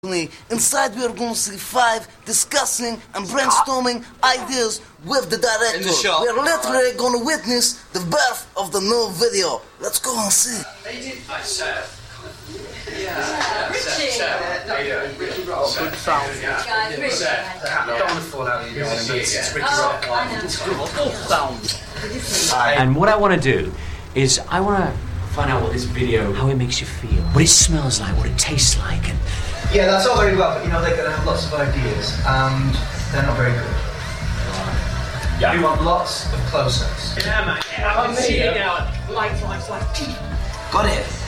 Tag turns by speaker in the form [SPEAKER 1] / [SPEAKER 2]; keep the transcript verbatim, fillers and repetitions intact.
[SPEAKER 1] Inside we are going to see five discussing and brainstorming ideas with the director.
[SPEAKER 2] In the shop.
[SPEAKER 1] We are literally going to witness the birth of the new video. Let's go and see.
[SPEAKER 3] Hi, Seth.
[SPEAKER 4] Yeah,
[SPEAKER 3] Richie. Seth, how you doing?
[SPEAKER 4] Ricky Ross. Good sound.
[SPEAKER 3] Yeah.
[SPEAKER 4] Rich.
[SPEAKER 3] Seth.
[SPEAKER 4] I don't want to fall out of you guys, but it's Ricky
[SPEAKER 3] Oh,
[SPEAKER 4] Ross. It's good. Good sound.
[SPEAKER 5] And what I want to do is I want to find out what this video, how it makes you feel, what it smells like, what it tastes like, and
[SPEAKER 4] Yeah, that's all very well, but you know, they're going to have lots of ideas, and they're not very good.
[SPEAKER 3] Yeah.
[SPEAKER 4] We want lots of close-ups.
[SPEAKER 3] Yeah, man. Yeah, I can see it now. Lights, lights, lights.
[SPEAKER 4] Got it.